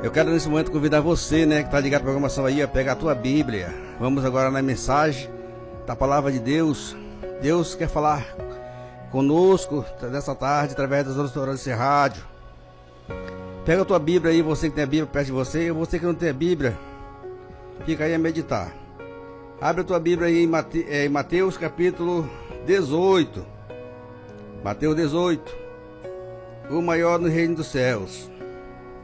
Eu quero nesse momento convidar você, né, que está ligado à programação aí, a pegar a tua Bíblia. Vamos agora na mensagem da palavra de Deus. Deus quer falar conosco nessa tarde através das horas desse rádio. Pega a tua Bíblia aí, você que tem a Bíblia perto de você, e você que não tem a Bíblia, fica aí a meditar. Abre a tua Bíblia aí em Mateus capítulo 18. Mateus 18. O maior no reino dos céus.